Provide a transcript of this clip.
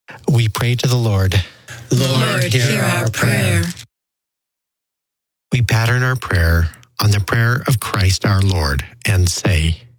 We pray to the Lord. Lord, hear our prayer. We pattern our prayer on the prayer of Christ our Lord and say,